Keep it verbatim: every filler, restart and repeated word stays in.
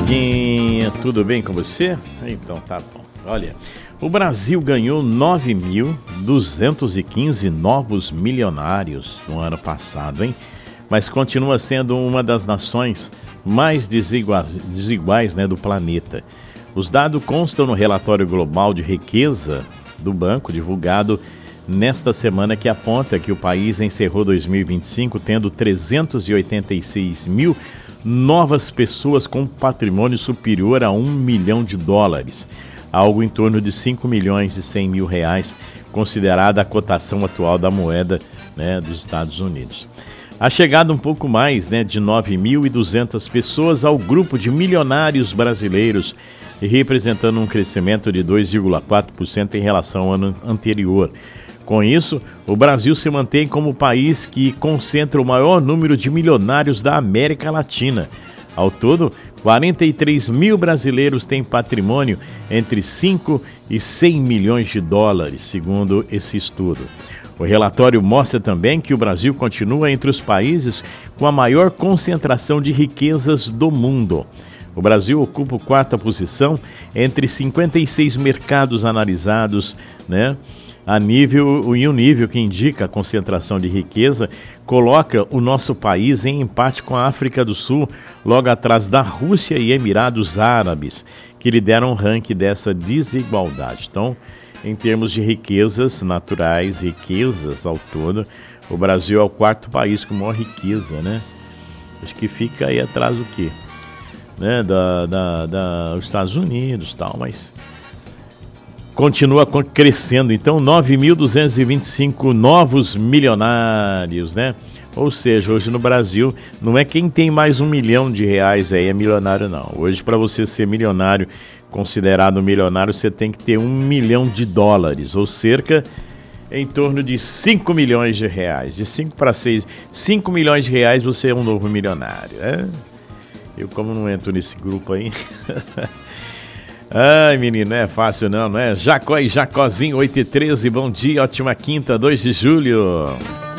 amiguinha, tudo bem com você? Então tá bom. Olha, o Brasil ganhou nove mil duzentos e quinze novos milionários no ano passado, hein? Mas continua sendo uma das nações mais desiguais, desiguais, né, do planeta. Os dados constam no relatório global de riqueza do banco, divulgado nesta semana, que aponta que o país encerrou dois mil e vinte e cinco tendo trezentos e oitenta e seis mil novas pessoas com patrimônio superior a um milhão de dólares, algo em torno de cinco milhões e cem mil reais, considerada a cotação atual da moeda, né, dos Estados Unidos. A chegada um pouco mais, né, de nove mil e duzentas pessoas ao grupo de milionários brasileiros, representando um crescimento de dois vírgula quatro por cento em relação ao ano anterior. Com isso, o Brasil se mantém como o país que concentra o maior número de milionários da América Latina. Ao todo, quarenta e três mil brasileiros têm patrimônio entre cinco e cem milhões de dólares, segundo esse estudo. O relatório mostra também que o Brasil continua entre os países com a maior concentração de riquezas do mundo. O Brasil ocupa a quarta posição entre cinquenta e seis mercados analisados, né? A nível, e um nível que indica a concentração de riqueza coloca o nosso país em empate com a África do Sul, logo atrás da Rússia e Emirados Árabes, que lideram o ranking dessa desigualdade. Então, em termos de riquezas naturais, riquezas ao todo, o Brasil é o quarto país com maior riqueza, né? Acho que fica aí atrás do quê? Né? Da, da, da, dos Estados Unidos e tal, mas continua crescendo. Então, nove mil duzentos e vinte e cinco novos milionários, né? Ou seja, hoje no Brasil, não é quem tem mais um milhão de reais aí é milionário, não. Hoje, para você ser milionário, considerado milionário, você tem que ter um milhão de dólares, ou cerca em torno de cinco milhões de reais. De cinco para seis, cinco milhões de reais você é um novo milionário, né? Eu, como não entro nesse grupo aí... Ai, menino, não é fácil não, não é? Jacó e Jacozinho, oito e treze, bom dia, ótima quinta, dois de julho.